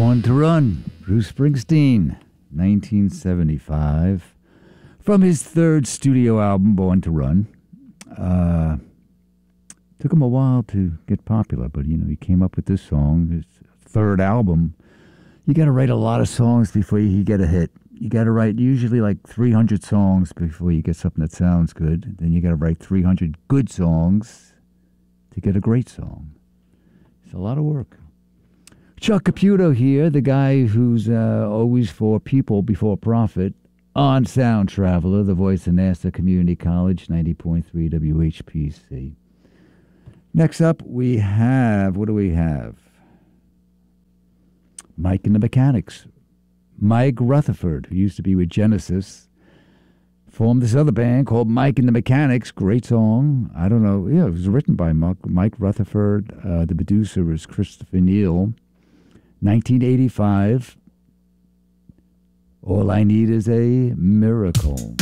Born to Run, Bruce Springsteen, 1975. From his third studio album, Born to Run. Took him a while to get popular, but, he came up with this song, his third album. You got to write a lot of songs before you get a hit. You got to write usually like 300 songs before you get something that sounds good. Then you got to write 300 good songs to get a great song. It's a lot of work. Chuck Caputo here, the guy who's always for people before profit, on Sound Traveler, the voice of NASA Community College, 90.3 WHPC. Next up, we have, what do we have? Mike and the Mechanics. Mike Rutherford, who used to be with Genesis, formed this other band called Mike and the Mechanics. Great song. I don't know. Yeah, it was written by Mike Rutherford. The producer was Christopher Neal. 1985. All I Need Is a Miracle.